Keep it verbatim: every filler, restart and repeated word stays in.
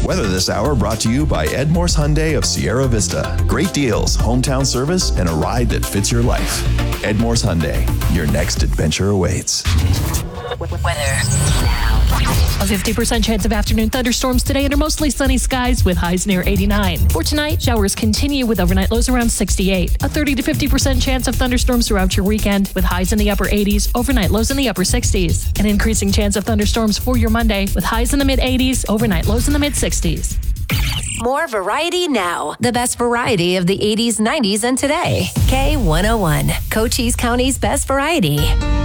Weather this hour brought to you by Ed Morse Hyundai of Sierra Vista. Great deals, hometown service, and a ride that fits your life. Ed Morse Hyundai, your next adventure awaits. Weather now. A fifty percent chance of afternoon thunderstorms today under mostly sunny skies with highs near eighty-nine. For tonight, showers continue with overnight lows around sixty-eight. A thirty to fifty percent chance of thunderstorms throughout your weekend with highs in the upper eighties, overnight lows in the upper sixties. An increasing chance of thunderstorms for your Monday with highs in the mid eighties, overnight lows in the mid sixties. More variety now. The best variety of the eighties, nineties, and today. K one oh one, Cochise County's best variety.